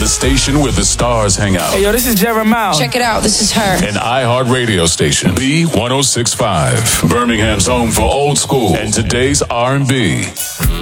the station where the stars hang out. Hey, yo, this is Jeremiah. Check it out. This is her. An iHeart radio station. B1065. Birmingham's home for old school and today's R&B.